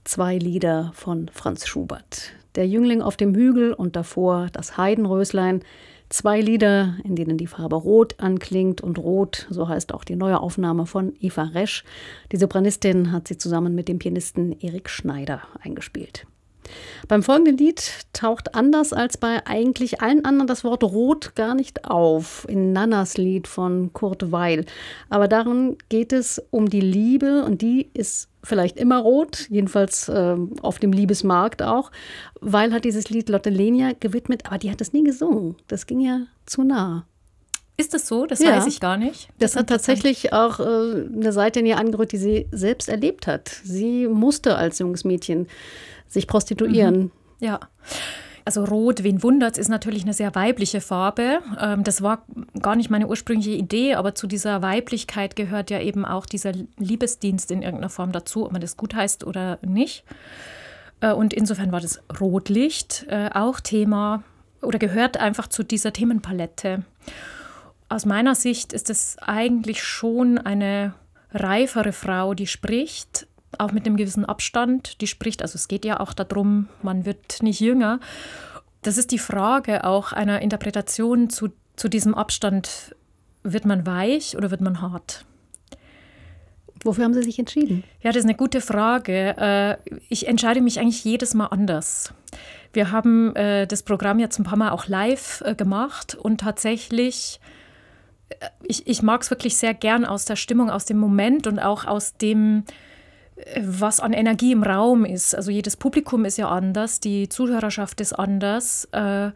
2 Lieder von Franz Schubert. Der Jüngling auf dem Hügel und davor das Heidenröslein. 2 Lieder, in denen die Farbe Rot anklingt. Und Rot, so heißt auch die neue Aufnahme von Eva Resch. Die Sopranistin hat sie zusammen mit dem Pianisten Erik Schneider eingespielt. Beim folgenden Lied taucht anders als bei eigentlich allen anderen das Wort Rot gar nicht auf, in Nannas Lied von Kurt Weill. Aber darin geht es um die Liebe und die ist vielleicht immer rot, jedenfalls auf dem Liebesmarkt auch. Weill hat dieses Lied Lotte Lenya gewidmet, aber die hat es nie gesungen. Das ging ja zu nah. Ist das so? Das weiß ich gar nicht. Das hat tatsächlich auch eine Seite in ihr angerührt, die sie selbst erlebt hat. Sie musste als junges Mädchen sich prostituieren. Mhm. Ja, also Rot, wen wundert's, ist natürlich eine sehr weibliche Farbe. Das war gar nicht meine ursprüngliche Idee, aber zu dieser Weiblichkeit gehört ja eben auch dieser Liebesdienst in irgendeiner Form dazu, ob man das gut heißt oder nicht. Und insofern war das Rotlicht auch Thema oder gehört einfach zu dieser Themenpalette. Aus meiner Sicht ist es eigentlich schon eine reifere Frau, die spricht, auch mit einem gewissen Abstand, die spricht, also es geht ja auch darum, man wird nicht jünger. Das ist die Frage auch einer Interpretation zu diesem Abstand, wird man weich oder wird man hart? Wofür haben Sie sich entschieden? Ja, das ist eine gute Frage. Ich entscheide mich eigentlich jedes Mal anders. Wir haben das Programm jetzt ein paar Mal auch live gemacht und tatsächlich, ich mag es wirklich sehr gern aus der Stimmung, aus dem Moment und auch aus dem, was an Energie im Raum ist. Also jedes Publikum ist ja anders, die Zuhörerschaft ist anders.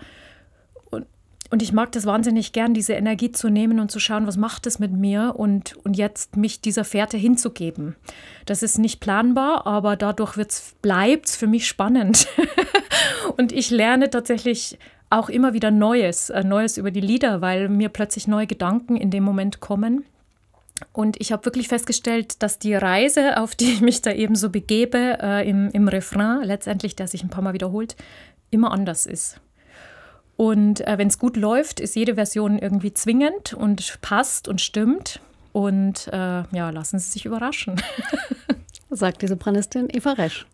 Und ich mag das wahnsinnig gern, diese Energie zu nehmen und zu schauen, was macht es mit mir und jetzt mich dieser Fährte hinzugeben. Das ist nicht planbar, aber dadurch bleibt es für mich spannend. Und ich lerne tatsächlich auch immer wieder Neues über die Lieder, weil mir plötzlich neue Gedanken in dem Moment kommen. Und ich habe wirklich festgestellt, dass die Reise, auf die ich mich da eben so begebe, im Refrain, letztendlich, der sich ein paar Mal wiederholt, immer anders ist. Und wenn es gut läuft, ist jede Version irgendwie zwingend und passt und stimmt. Und lassen Sie sich überraschen. Sagt die Sopranistin Eva Resch.